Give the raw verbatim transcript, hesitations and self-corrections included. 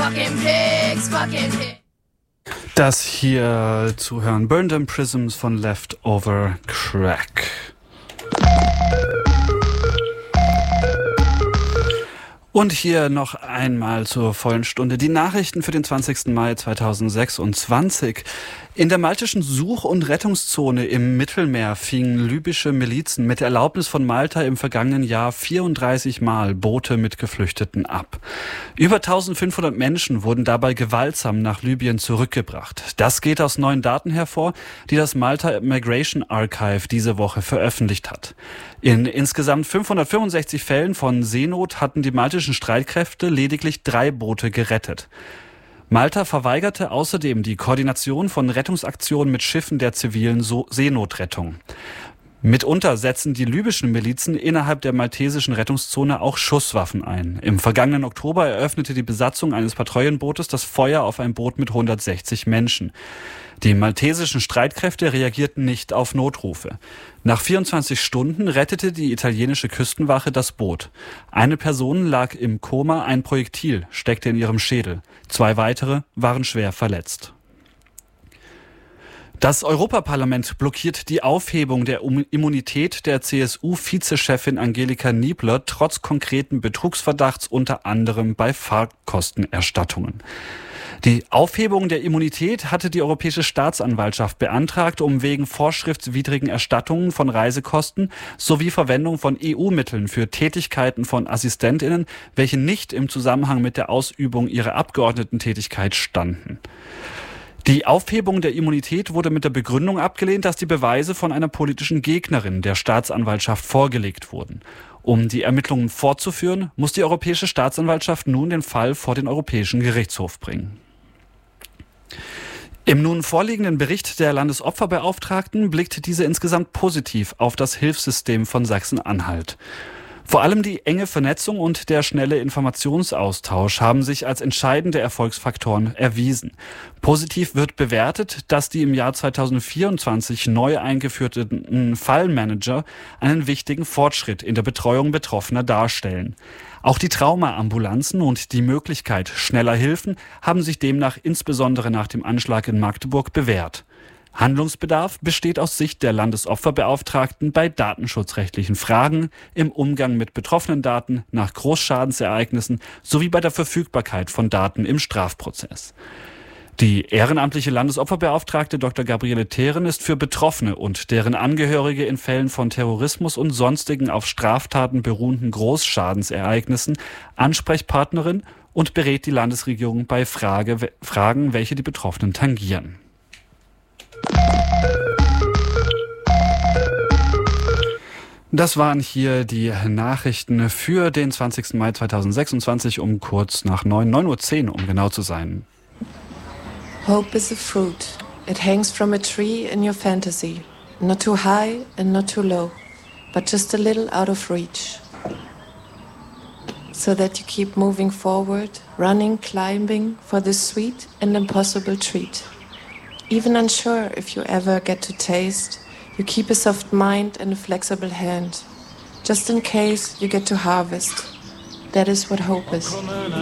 fucking pigs, fucking pigs. Das hier zu hören, Burn Them Prisms von Leftover Crack. Und hier noch einmal zur vollen Stunde die Nachrichten für den zwanzigsten Mai zweitausendsechsundzwanzig. In der maltischen Such- und Rettungszone im Mittelmeer fingen libysche Milizen mit Erlaubnis von Malta im vergangenen Jahr vierunddreißig Mal Boote mit Geflüchteten ab. Über eintausendfünfhundert Menschen wurden dabei gewaltsam nach Libyen zurückgebracht. Das geht aus neuen Daten hervor, die das Malta Migration Archive diese Woche veröffentlicht hat. In insgesamt fünfhundertfünfundsechzig Fällen von Seenot hatten die maltischen Streitkräfte lediglich drei Boote gerettet. Malta verweigerte außerdem die Koordination von Rettungsaktionen mit Schiffen der zivilen so- Seenotrettung. Mitunter setzen die libyschen Milizen innerhalb der maltesischen Rettungszone auch Schusswaffen ein. Im vergangenen Oktober eröffnete die Besatzung eines Patrouillenbootes das Feuer auf ein Boot mit hundertsechzig Menschen. Die maltesischen Streitkräfte reagierten nicht auf Notrufe. Nach vierundzwanzig Stunden rettete die italienische Küstenwache das Boot. Eine Person lag im Koma, ein Projektil steckte in ihrem Schädel. Zwei weitere waren schwer verletzt. Das Europaparlament blockiert die Aufhebung der Immunität der C S U-Vizechefin Angelika Niebler trotz konkreten Betrugsverdachts unter anderem bei Fahrtkostenerstattungen. Die Aufhebung der Immunität hatte die Europäische Staatsanwaltschaft beantragt, um wegen vorschriftswidrigen Erstattungen von Reisekosten sowie Verwendung von E U-Mitteln für Tätigkeiten von AssistentInnen, welche nicht im Zusammenhang mit der Ausübung ihrer Abgeordnetentätigkeit standen. Die Aufhebung der Immunität wurde mit der Begründung abgelehnt, dass die Beweise von einer politischen Gegnerin der Staatsanwaltschaft vorgelegt wurden. Um die Ermittlungen fortzuführen, muss die Europäische Staatsanwaltschaft nun den Fall vor den Europäischen Gerichtshof bringen. Im nun vorliegenden Bericht der Landesopferbeauftragten blickt diese insgesamt positiv auf das Hilfssystem von Sachsen-Anhalt. Vor allem die enge Vernetzung und der schnelle Informationsaustausch haben sich als entscheidende Erfolgsfaktoren erwiesen. Positiv wird bewertet, dass die im Jahr zweitausendvierundzwanzig neu eingeführten Fallmanager einen wichtigen Fortschritt in der Betreuung Betroffener darstellen. Auch die Traumaambulanzen und die Möglichkeit schneller Hilfen haben sich demnach insbesondere nach dem Anschlag in Magdeburg bewährt. Handlungsbedarf besteht aus Sicht der Landesopferbeauftragten bei datenschutzrechtlichen Fragen, im Umgang mit betroffenen Daten nach Großschadensereignissen sowie bei der Verfügbarkeit von Daten im Strafprozess. Die ehrenamtliche Landesopferbeauftragte Doktor Gabriele Theeren ist für Betroffene und deren Angehörige in Fällen von Terrorismus und sonstigen auf Straftaten beruhenden Großschadensereignissen Ansprechpartnerin und berät die Landesregierung bei Frage, Fragen, welche die Betroffenen tangieren. Das waren hier die Nachrichten für den zwanzigsten Mai zweitausendsechsundzwanzig um kurz nach neun, neun Uhr zehn, um genau zu sein. Hope is a fruit. It hangs from a tree in your fantasy. Not too high and not too low, but just a little out of reach. So that you keep moving forward, running, climbing for this sweet and impossible treat. Even unsure if you ever get to taste, you keep a soft mind and a flexible hand. Just in case you get to harvest. That is what hope is.